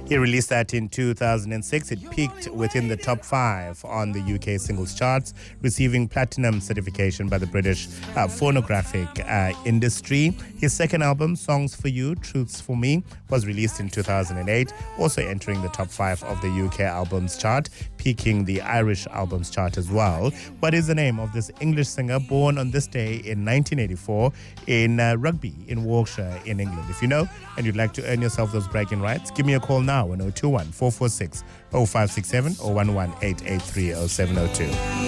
He released that in 2006. It peaked within the top 5 on the UK singles charts, receiving platinum certification by the British phonographic industry. His second album, Songs for You, Truths for Me, was released in 2008, also entering the top 5 of the UK albums chart, peaking the Irish albums chart as well. What is the name of this English singer born on this day in 1984 in Rugby in Warwickshire in England? If you know and you'd like to earn yourself those bragging rights, give me a call now on 021 446 0567 or 11883 0702.